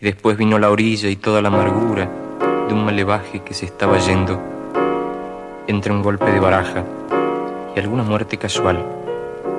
después vino la orilla y toda la amargura de un malevaje que se estaba yendo entre un golpe de baraja y alguna muerte casual.